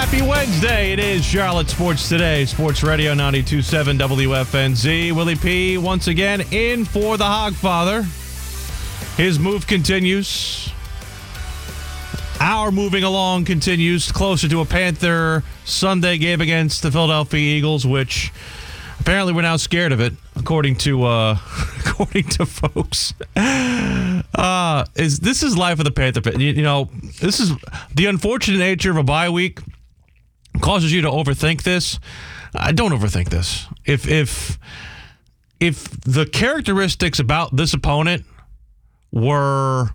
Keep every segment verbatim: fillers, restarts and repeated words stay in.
Happy Wednesday. It is Charlotte Sports Today. Sports Radio ninety-two point seven W F N Z. Willie P. once again in for the Hogfather. His move continues. Our moving along continues closer to a Panther Sunday game against the Philadelphia Eagles, which apparently we're now scared of it, according to uh, according to folks. Uh, is this is life of the Panther? You, you know, this is the unfortunate nature of a bye week. Causes you to overthink this. I uh, don't overthink this. If if if the characteristics about this opponent were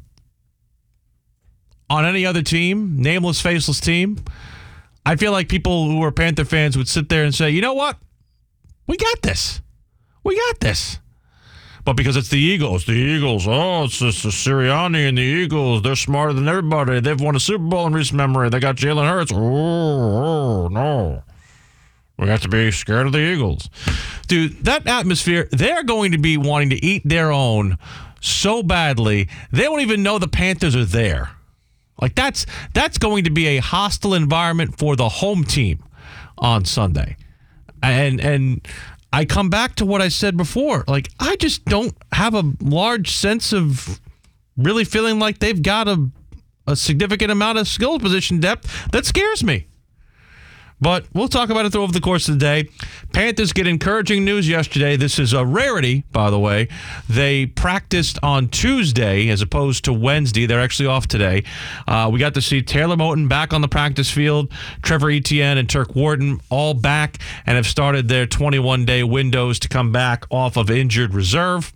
on any other team, nameless, faceless team, I feel like people who are Panther fans would sit there and say, you know what? We got this. We got this. But because it's the Eagles, the Eagles, oh, it's just the Sirianni and the Eagles. They're smarter than everybody. They've won a Super Bowl in recent memory. They got Jalen Hurts. Oh, oh, no. We have to be scared of the Eagles. Dude, that atmosphere, they're going to be wanting to eat their own so badly, they won't even know the Panthers are there. Like, that's that's going to be a hostile environment for the home team on Sunday. And and I come back to what I said before. Like, I just don't have a large sense of really feeling like they've got a, a significant amount of skill position depth that scares me. But we'll talk about it over the course of the day. Panthers get encouraging news yesterday. This is a rarity, by the way. They practiced on Tuesday as opposed to Wednesday. They're actually off today. Uh, we got to see Taylor Moton back on the practice field. Trevor Etienne and Turk Wharton all back and have started their twenty-one day windows to come back off of injured reserve.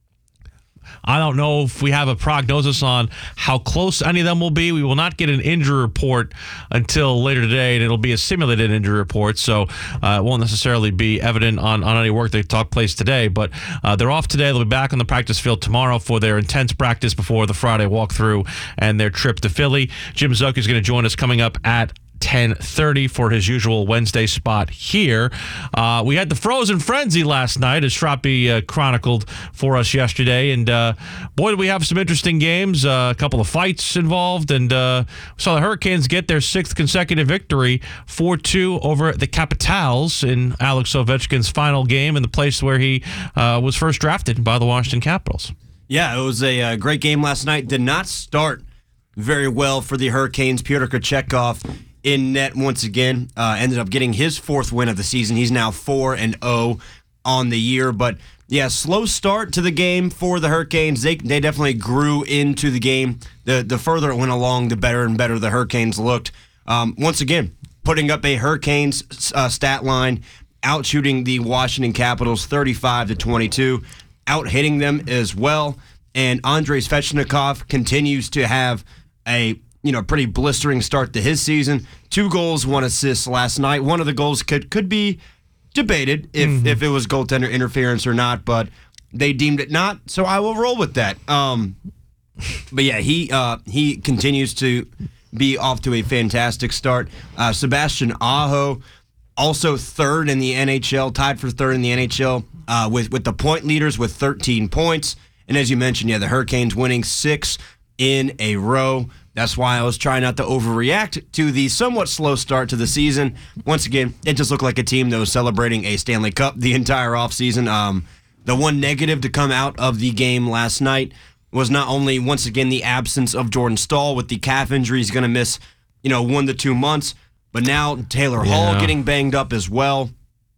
I don't know if we have a prognosis on how close any of them will be. We will not get an injury report until later today, and it'll be a simulated injury report, so uh, it won't necessarily be evident on, on any work that took place today. But uh, they're off today. They'll be back on the practice field tomorrow for their intense practice before the Friday walkthrough and their trip to Philly. Jim Zuck is going to join us coming up at ten thirty for his usual Wednesday spot here. Uh, we had the Frozen Frenzy last night, as Shroppy uh, chronicled for us yesterday. And uh, boy, did we have some interesting games. Uh, a couple of fights involved. And uh, we saw the Hurricanes get their sixth consecutive victory, four two over the Capitals in Alex Ovechkin's final game in the place where he uh, was first drafted by the Washington Capitals. Yeah, it was a uh, great game last night. Did not start very well for the Hurricanes. Pyotr Kochetkov in net once again, uh, ended up getting his fourth win of the season. He's now four and oh on the year. But, yeah, slow start to the game for the Hurricanes. They they definitely grew into the game. The the further it went along, the better and better the Hurricanes looked. Um, once again, putting up a Hurricanes uh, stat line, out-shooting the Washington Capitals thirty-five to twenty-two, out-hitting them as well. And Andrei Svechnikov continues to have a you know, pretty blistering start to his season. Two goals, one assist last night. One of the goals could could be debated if, mm-hmm. if it was goaltender interference or not, but they deemed it not, so I will roll with that. Um, but yeah, he uh, he continues to be off to a fantastic start. Uh, Sebastian Aho, also third in the N H L, tied for third in the N H L uh, with, with the point leaders with thirteen points. And as you mentioned, yeah, the Hurricanes winning six in a row. That's why I was trying not to overreact to the somewhat slow start to the season. Once again, it just looked like a team that was celebrating a Stanley Cup the entire offseason. Um, the one negative to come out of the game last night was not only, once again, the absence of Jordan Staal with the calf injury. He's going to miss, you know, one to two months. But now Taylor yeah. Hall getting banged up as well.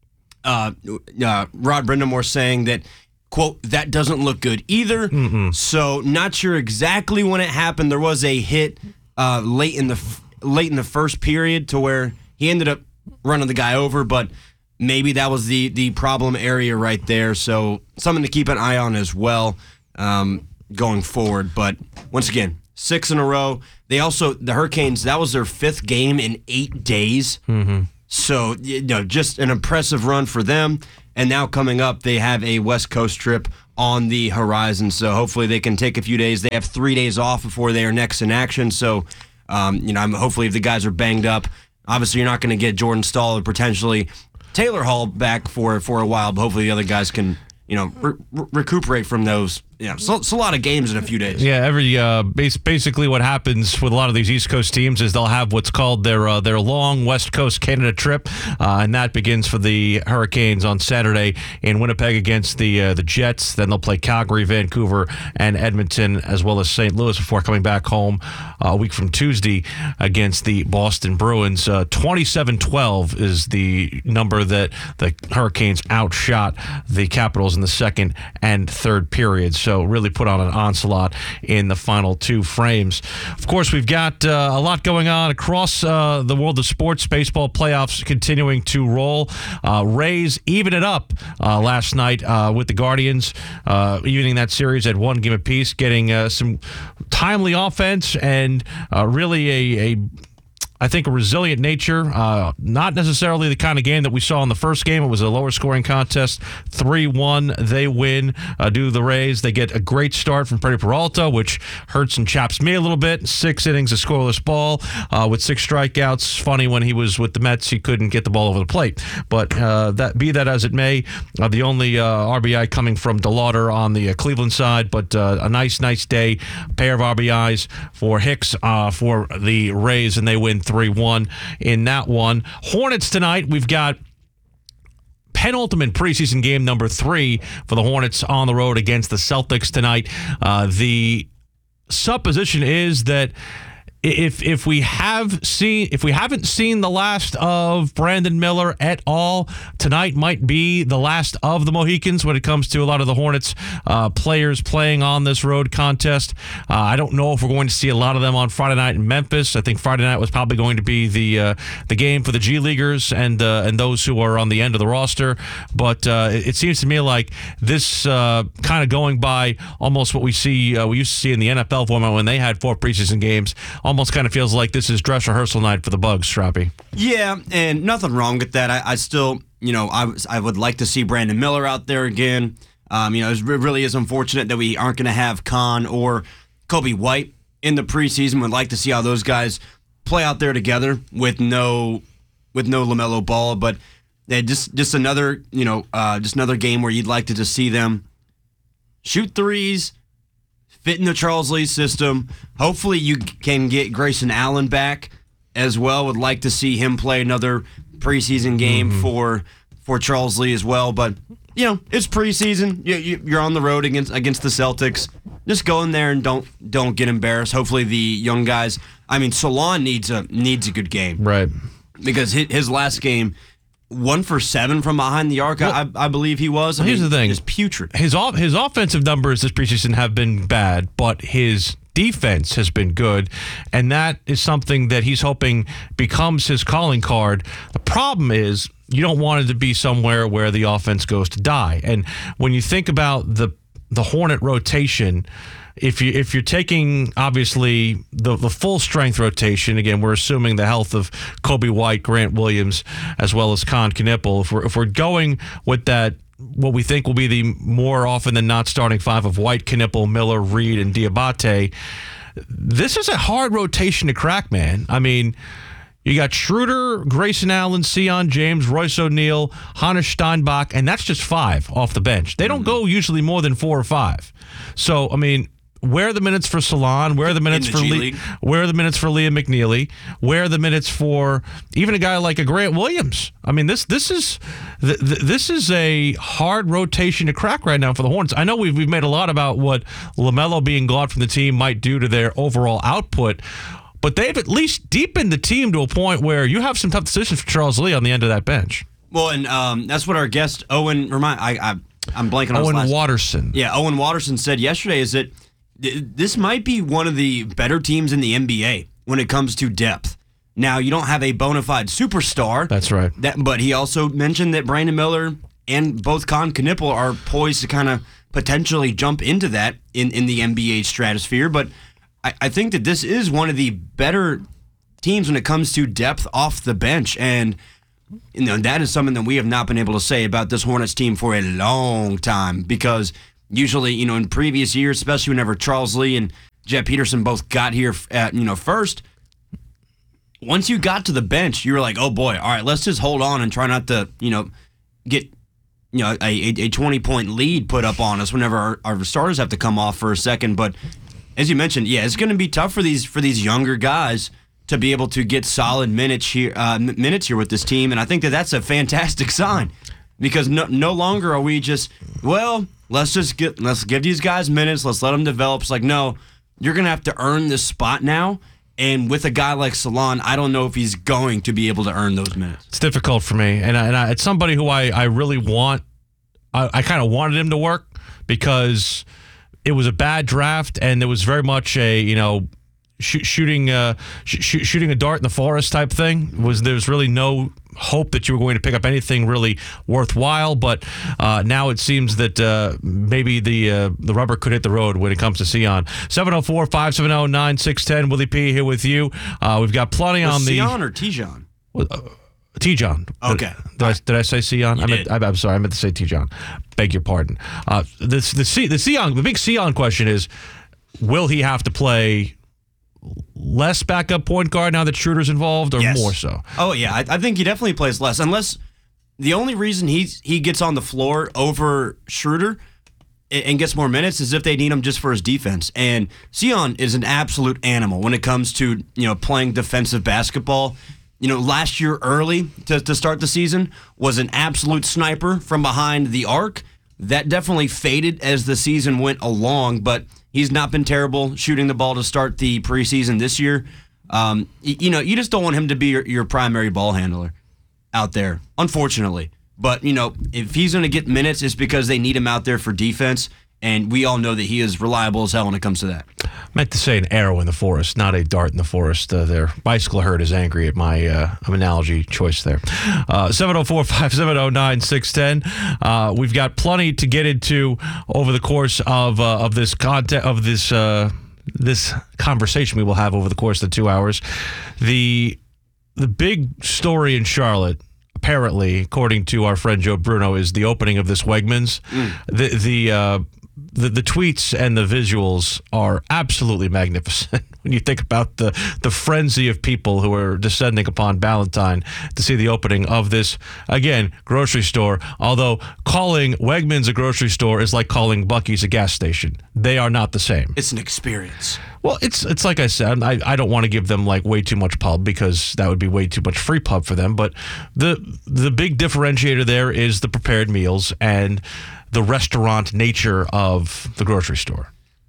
Uh, uh, Rod Brindamore saying that, quote, that doesn't look good either. Mm-hmm. So not sure exactly when it happened. There was a hit uh, late in the f- late in the first period to where he ended up running the guy over, but maybe that was the the problem area right there. So something to keep an eye on as well um, going forward. But once again, six in a row. They also, the Hurricanes, that was their fifth game in eight days. Mm-hmm. So, you know, just an impressive run for them. And now coming up, they have a West Coast trip on the horizon. So hopefully they can take a few days. They have three days off before they are next in action. So, um, you know, I'm, hopefully if the guys are banged up, obviously you're not going to get Jordan Staal or potentially Taylor Hall back for for a while. But hopefully the other guys can, you know, re- re- recuperate from those yeah, so it's a lot of games in a few days. Yeah, every uh, base, basically what happens with a lot of these East Coast teams is they'll have what's called their uh, their long West Coast Canada trip, uh, and that begins for the Hurricanes on Saturday in Winnipeg against the uh, the Jets. Then they'll play Calgary, Vancouver, and Edmonton, as well as Saint Louis before coming back home uh, a week from Tuesday against the Boston Bruins. Uh, twenty-seven twelve is the number that the Hurricanes outshot the Capitals in the second and third periods. So really put on an onslaught in the final two frames. Of course, we've got uh, a lot going on across uh, the world of sports. Baseball playoffs continuing to roll. Uh, Rays even it up uh, last night uh, with the Guardians, uh, evening that series at one game apiece, getting uh, some timely offense and uh, really a, a I think a resilient nature, uh, not necessarily the kind of game that we saw in the first game. It was a lower scoring contest, three one. They win uh, due to the Rays. They get a great start from Freddie Peralta, which hurts and chaps me a little bit. Six innings of scoreless ball uh, with six strikeouts. Funny, when he was with the Mets, he couldn't get the ball over the plate. But uh, that be that as it may, uh, the only uh, R B I coming from DeLauder on the uh, Cleveland side. But uh, a nice, nice day. A pair of R B Is for Hicks uh, for the Rays, and they win three one in that one. Hornets tonight, we've got penultimate preseason game number three for the Hornets on the road against the Celtics tonight. Uh, the supposition is that If if we have seen if we haven't seen the last of Brandon Miller at all, tonight might be the last of the Mohicans when it comes to a lot of the Hornets uh, players playing on this road contest. Uh, I don't know if we're going to see a lot of them on Friday night in Memphis. I think Friday night was probably going to be the uh, the game for the G Leaguers and uh, and those who are on the end of the roster. But uh, it, it seems to me like this uh, kind of going by almost what we see uh, we used to see in the N F L format when they had four preseason games. Almost kind of feels like this is dress rehearsal night for the Bugs, Strappy. Yeah, and nothing wrong with that. I, I still, you know, I, was, I would like to see Brandon Miller out there again. Um, you know, it really is unfortunate that we aren't going to have Khan or Kobe White in the preseason. Would like to see how those guys play out there together with no with no LaMelo Ball, but they just just another, you know, uh, just another game where you'd like to just see them shoot threes, fit in the Charles Lee system. Hopefully you can get Grayson Allen back as well. Would like to see him play another preseason game mm-hmm. for for Charles Lee as well. But, you know, it's preseason. You, you, you're on the road against against the Celtics. Just go in there and don't don't get embarrassed. Hopefully the young guys, I mean, Solon needs a needs a good game. Right. Because his, his last game, one for seven from behind the arc, well, I, I believe he was. I here's mean, the thing. It's putrid. His, off, his offensive numbers this preseason have been bad, but his defense has been good, and that is something that he's hoping becomes his calling card. The problem is you don't want it to be somewhere where the offense goes to die. And when you think about the the Hornet rotation, If you if you're taking obviously the the full strength rotation, again we're assuming the health of Kobe White, Grant Williams, as well as Con Knippel. If we're if we're going with that, what we think will be the more often than not starting five of White, Knippel, Miller, Reed, and Diabate, this is a hard rotation to crack, man. I mean, you got Schroeder, Grayson Allen, Sion James, Royce O'Neal, Hannes Steinbach, and that's just five off the bench. They don't go usually more than four or five. So I mean, where are the minutes for Solon? Where are the minutes the for G Lee? League. Where are the minutes for Liam McNeely? Where are the minutes for even a guy like a Grant Williams? I mean, this this is th- th- this is a hard rotation to crack right now for the Hornets. I know we've we've made a lot about what LaMelo being gone from the team might do to their overall output, but they've at least deepened the team to a point where you have some tough decisions for Charles Lee on the end of that bench. Well, and um, that's what our guest Owen remind I, I I'm blanking on Owen his last Watterson. Yeah, Owen Watterson said yesterday is that this might be one of the better teams in the N B A when it comes to depth. Now, you don't have a bona fide superstar. That's right. That, but he also mentioned that Brandon Miller and both Con Knippel are poised to kind of potentially jump into that in, in the N B A stratosphere. But I, I think that this is one of the better teams when it comes to depth off the bench. And you know that is something that we have not been able to say about this Hornets team for a long time, because usually, you know, in previous years, especially whenever Charles Lee and Jet Peterson both got here at, you know, first, once you got to the bench, you were like, oh boy, all right, let's just hold on and try not to, you know, get you know, a, a twenty-point lead put up on us whenever our, our starters have to come off for a second. But as you mentioned, yeah, it's going to be tough for these for these younger guys to be able to get solid minutes here uh, minutes here with this team, and I think that that's a fantastic sign because no no longer are we just well let's just get let's give these guys minutes, let's let them develop. It's like no, you're going to have to earn this spot now. And with a guy like Salon, I don't know if he's going to be able to earn those minutes. It's difficult for me. And, I, and I, it's somebody who I, I really want. I, I kind of wanted him to work because it was a bad draft and there was very much a, you know, sh- shooting uh, sh- sh- shooting a dart in the forest type thing. Was There's really no hope that you were going to pick up anything really worthwhile, but uh, now it seems that uh, maybe the uh, the rubber could hit the road when it comes to Sion. seven oh four, five seven oh, nine six one zero. Willie P here with you. Uh, we've got plenty Was on the... Sion or Tijon? Uh, T-John. Okay. Did, did, I, did I say Sion? You I meant, did. I, I'm sorry. I meant to say T-John. Beg your pardon. Uh, this, the C, the Sion, the big Sion question is, will he have to play less backup point guard now that Schroeder's involved, or Yes. more so? Oh yeah, I, I think he definitely plays less. Unless the only reason he's he gets on the floor over Schroeder and and gets more minutes is if they need him just for his defense. And Sion is an absolute animal when it comes to you know playing defensive basketball. You know, last year early to, to start the season was an absolute sniper from behind the arc. That definitely faded as the season went along, but he's not been terrible shooting the ball to start the preseason this year. Um, y- you know, you just don't want him to be your, your primary ball handler out there, unfortunately. But, you know, if he's going to get minutes, it's because they need him out there for defense, and we all know that he is reliable as hell when it comes to that. I meant to say an arrow in the forest, not a dart in the forest. Uh, their bicycle herd is angry at my uh, analogy choice there. Uh, seven oh four, five seven oh, nine six one zero. Uh, we've got plenty to get into over the course of uh, of this content of this uh, this conversation we will have over the course of the two hours. The the big story in Charlotte, apparently, according to our friend Joe Bruno, is the opening of this Wegmans. Mm. The the uh, The, the tweets and the visuals are absolutely magnificent when you think about the, the frenzy of people who are descending upon Ballantyne to see the opening of this, again, grocery store. Although calling Wegmans a grocery store is like calling Buc-ee's a gas station. They are not the same. It's an experience. Well, it's it's like I said, I, I don't want to give them like way too much pub because that would be way too much free pub for them. But the the big differentiator there is the prepared meals and the restaurant nature of the grocery store.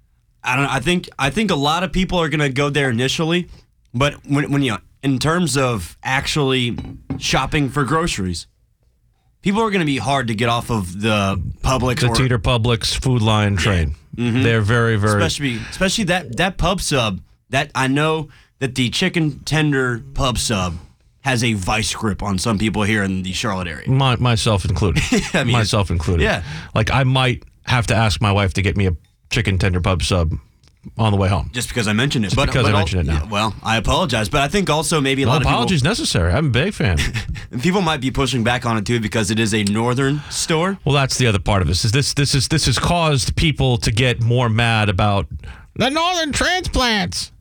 I don't. I think. I think a lot of people are going to go there initially, but when when you in terms of actually shopping for groceries, people are going to be hard to get off of the Publix The or Teeter Publix Food Line train. Mm-hmm. They're very, very... Especially, especially that, that pub sub, that I know that the chicken tender pub sub has a vice grip on some people here in the Charlotte area. My, myself included. I mean, myself included. Yeah. Like, I might have to ask my wife to get me a chicken tender pub sub on the way home. Just because I mentioned it. Just but, because but I mentioned all, it now. Well, I apologize, but I think also maybe a No lot apologies of people... necessary. I'm a big fan. People might be pushing back on it too because it is a northern store. Well, that's the other part of this. Is this this is this has caused people to get more mad about the northern transplants.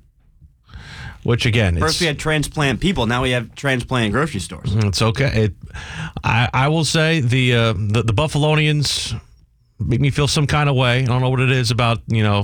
Which again, First it's, we had transplant people, now we have transplant grocery stores. it's okay. It, I I will say the uh, the the Buffalonians make me feel some kind of way. I don't know what it is about, you know.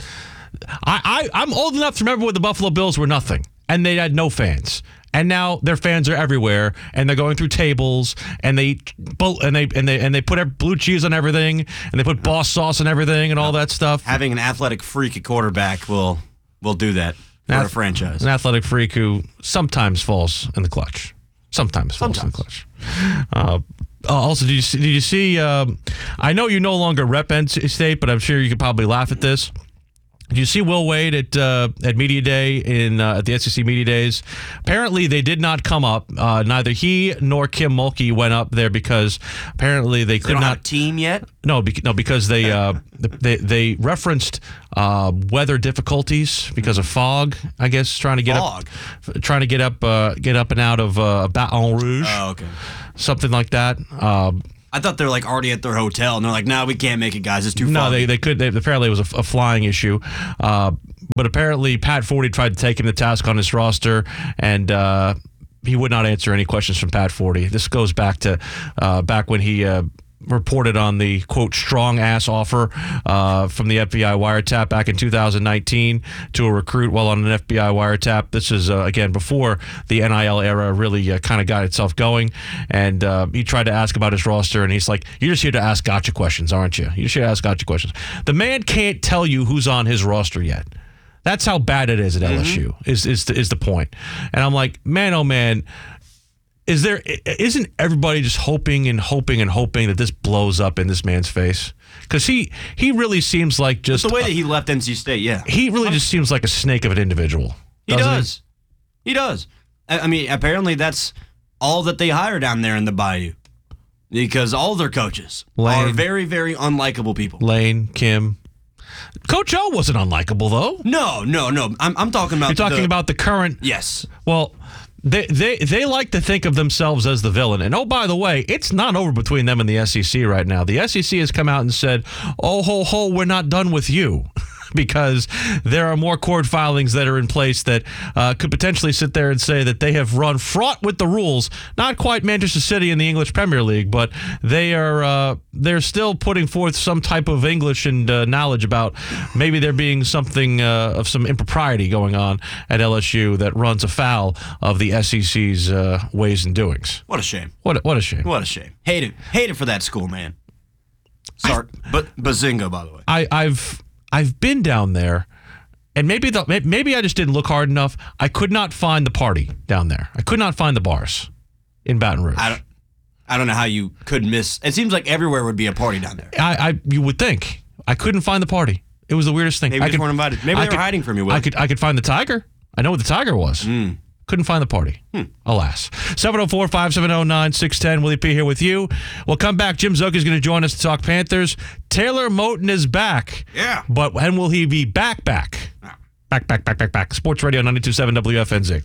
I, I I'm old enough to remember when the Buffalo Bills were nothing and they had no fans. And now their fans are everywhere, and they're going through tables, and they eat, and they and they and they put blue cheese on everything, and they put boss sauce on everything, and all that stuff. Having an athletic freak at quarterback will will do that for Ath- a franchise. An athletic freak who sometimes falls in the clutch. Sometimes falls Sometimes. in the clutch. Uh, also, did you see? Did you see um, I know you no longer rep N C State, but I'm sure you could probably laugh at this. Did you see Will Wade at uh, at Media Day in uh, at the S E C Media Days? Apparently, they did not come up. Uh, neither he nor Kim Mulkey went up there because apparently they could They don't not. have a team yet? No, bec- no, because they uh, they they referenced uh, weather difficulties because of fog. I guess trying to get Fog? up, trying to get up, uh, get up and out of uh, Baton Rouge, Oh, okay. something like that. Um, I thought they were like already at their hotel, and they're like, "No, we can't make it, guys. It's too far." No, they they could. They, apparently, it was a, a flying issue, uh, but apparently Pat Forty tried to take him to task on his roster, and uh, he would not answer any questions from Pat Forty. This goes back to uh, back when he uh, reported on the, quote, strong-ass offer uh, from the F B I wiretap back in two thousand nineteen to a recruit while on an F B I wiretap. This is, uh, again, before the N I L era really uh, kind of got itself going. And uh, he tried to ask about his roster, and he's like, you're just here to ask gotcha questions, aren't you? You're just here to ask gotcha questions. The man can't tell you who's on his roster yet. That's how bad it is at L S U, mm-hmm. is, is, the, is the point. And I'm like, man, oh, man, Is there, isn't everybody just hoping and hoping and hoping that this blows up in this man's face? Because he, he really seems like just... But the way that he left N C State, yeah. He really just seems like a snake of an individual. He does. He? he does. I mean, apparently that's all that they hire down there in the Bayou. Because all their coaches Lane, are very, very unlikable people. Lane, Kim... Coach O wasn't unlikable, though. No, no, no. I'm, I'm talking about... You're talking the, about the current... Yes. Well... They, they they like to think of themselves as the villain. And, oh, by the way, it's not over between them and the S E C right now. The S E C has come out and said, oh, ho, ho, we're not done with you. Because there are more court filings that are in place that uh, could potentially sit there and say that they have run fraught with the rules. Not quite Manchester City in the English Premier League, but they are uh, they're still putting forth some type of English and uh, knowledge about maybe there being something uh, of some impropriety going on at L S U that runs afoul of the S E C's uh, ways and doings. What a shame. What a, what a shame. What a shame. Hate it. Hate it for that school, man. Sorry, I, but Bazinga, by the way. I, I've. I've been down there, and maybe the, maybe I just didn't look hard enough. I could not find the party down there. I could not find the bars in Baton Rouge. I don't, I don't know how you could miss. It seems like everywhere would be a party down there. I, I you would think. I couldn't find the party. It was the weirdest thing. Maybe I they weren't invited. Maybe I they were could, hiding from you, Will. I could I could find the Tiger. I know what the Tiger was. Mm. Couldn't find the party. Hmm. Alas. seven oh four, five seven oh, nine six one oh. Willie P here with you. We'll come back. Jim Zook is going to join us to talk Panthers. Taylor Moton is back. Yeah. But when will he be back, back? Ah. Back, back, back, back, back. Sports Radio ninety-two point seven W F N Z. If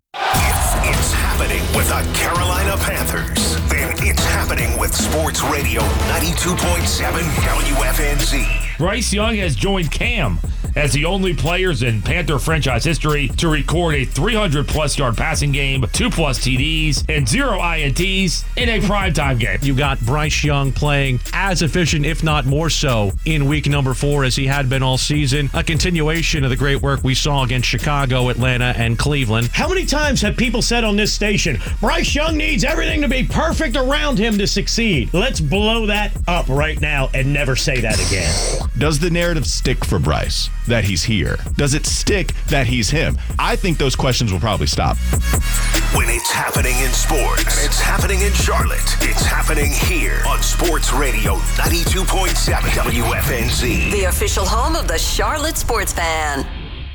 it's happening with the Carolina Panthers, then it's happening with Sports Radio ninety-two point seven W F N Z. Bryce Young has joined Cam as the only players in Panther franchise history to record a three hundred plus yard passing game, two plus T Ds, and zero I N Ts in a primetime game. You got Bryce Young playing as efficient, if not more so, in week number four as he had been all season. A continuation of the great work we saw against Chicago, Atlanta, and Cleveland. How many times have people said on this station, Bryce Young needs everything to be perfect around him to succeed? Let's blow that up right now and never say that again. Does the narrative stick for Bryce that he's here? Does it stick that he's him? I think those questions will probably stop. When it's happening in sports, and it's happening in Charlotte, it's happening here on Sports Radio ninety-two point seven W F N Z. The official home of the Charlotte Sports Fan.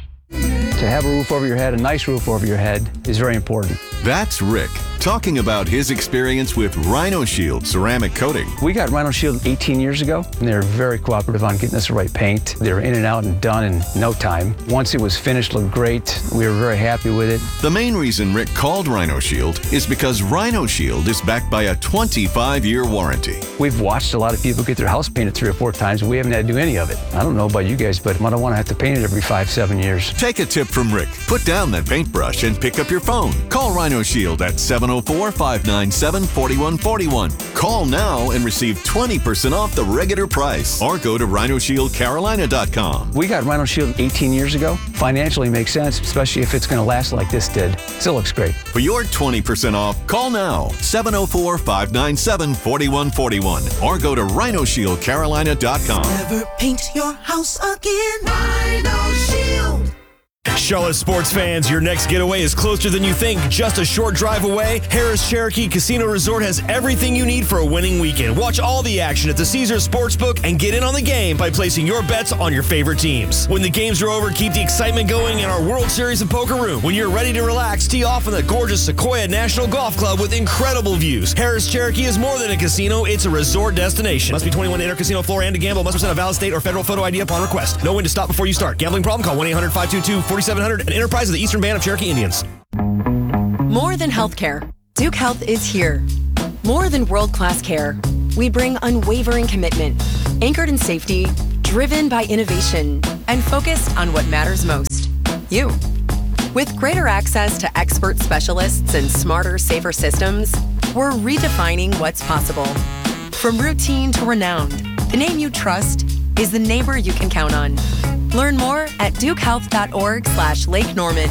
To have a roof over your head, a nice roof over your head, is very important. That's Rick talking about his experience with Rhino Shield ceramic coating. We got Rhino Shield eighteen years ago, and they were very cooperative on getting us the right paint. They were in and out and done in no time. Once it was finished, looked great. We were very happy with it. The main reason Rick called Rhino Shield is because Rhino Shield is backed by a twenty-five year warranty. We've watched a lot of people get their house painted three or four times, and we haven't had to do any of it. I don't know about you guys, but I don't want to have to paint it every five, seven years. Take a tip from Rick. Put down that paintbrush and pick up your phone. Call Rhino Shield at seven oh four, five nine seven, four one four one. Call now and receive twenty percent off the regular price. Or go to rhino shield carolina dot com. We got Rhino Shield eighteen years ago. Financially makes sense, especially if it's going to last like this did. Still looks great. For your twenty percent off, call now, seven oh four, five nine seven, four one four one. Or go to rhino shield carolina dot com. Never paint your house again. Rhino Shield. Charlotte sports fans, your next getaway is closer than you think. Just a short drive away, Harris Cherokee Casino Resort has everything you need for a winning weekend. Watch all the action at the Caesars Sportsbook and get in on the game by placing your bets on your favorite teams. When the games are over, keep the excitement going in our World Series of Poker room. When you're ready to relax, tee off in the gorgeous Sequoia National Golf Club with incredible views. Harris Cherokee is more than a casino, it's a resort destination. Must be twenty-one to enter casino floor and to gamble. Must present a valid state or federal photo I D upon request. Know when to stop before you start. Gambling problem? Call one eight hundred, five two two, four seven zero zero. An enterprise of the Eastern Band of Cherokee Indians. More than healthcare, Duke Health is here. More than world-class care, we bring unwavering commitment, anchored in safety, driven by innovation, and focused on what matters most, you. With greater access to expert specialists and smarter, safer systems, we're redefining what's possible. From routine to renowned, the name you trust is the neighbor you can count on. Learn more at dukehealth.org slash Lake Norman.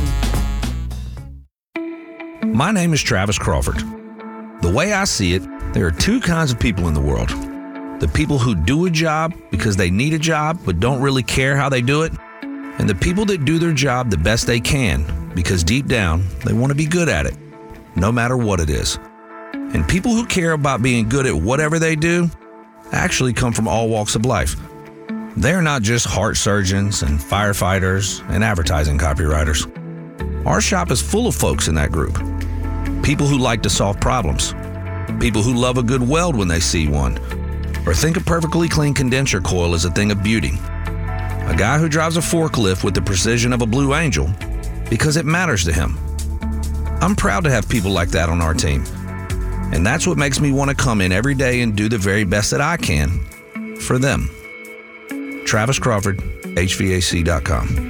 My name is Travis Crawford. The way I see it, there are two kinds of people in the world. The people who do a job because they need a job but don't really care how they do it, and the people that do their job the best they can because deep down they want to be good at it, no matter what it is. And people who care about being good at whatever they do actually come from all walks of life. They're not just heart surgeons and firefighters and advertising copywriters. Our shop is full of folks in that group. People who like to solve problems. People who love a good weld when they see one, or think a perfectly clean condenser coil is a thing of beauty. A guy who drives a forklift with the precision of a Blue Angel because it matters to him. I'm proud to have people like that on our team. And that's what makes me want to come in every day and do the very best that I can for them. Travis Crawford, H V A C dot com.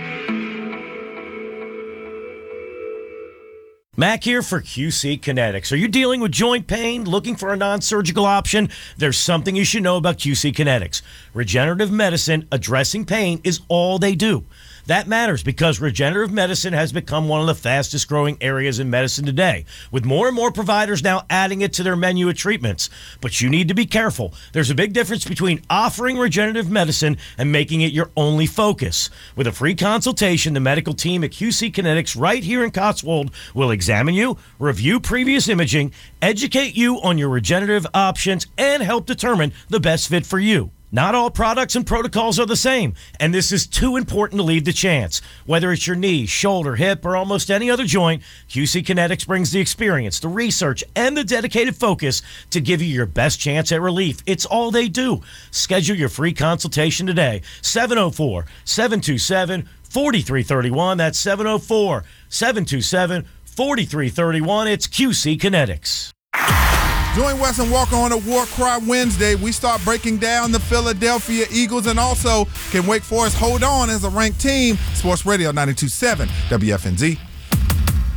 Mac here for Q C Kinetics. Are you dealing with joint pain, looking for a non-surgical option? There's something you should know about Q C Kinetics. Regenerative medicine addressing pain is all they do. That matters because regenerative medicine has become one of the fastest growing areas in medicine today, with more and more providers now adding it to their menu of treatments. But you need to be careful. There's a big difference between offering regenerative medicine and making it your only focus. With a free consultation, the medical team at Q C Kinetics right here in Cotswold will examine you, review previous imaging, educate you on your regenerative options, and help determine the best fit for you. Not all products and protocols are the same, and this is too important to leave to chance. Whether it's your knee, shoulder, hip, or almost any other joint, Q C Kinetics brings the experience, the research, and the dedicated focus to give you your best chance at relief. It's all they do. Schedule your free consultation today. seven oh four, seven two seven, four three three one. That's seven oh four, seven two seven, four three three one. It's Q C Kinetics. Join Wes and Walker on a War Cry Wednesday. We start breaking down the Philadelphia Eagles and also can Wake Forest hold on as a ranked team. Sports Radio ninety-two point seven W F N Z.